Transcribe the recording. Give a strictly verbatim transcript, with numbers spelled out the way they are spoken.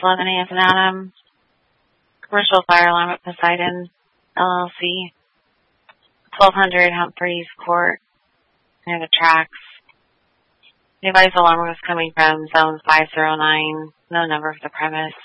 eleven A as an Adam. Commercial fire alarm at Poseidon, L L C. twelve hundred Humphreys Court, near the tracks. The advised alarm was coming from zone five zero nine, no number of the premise.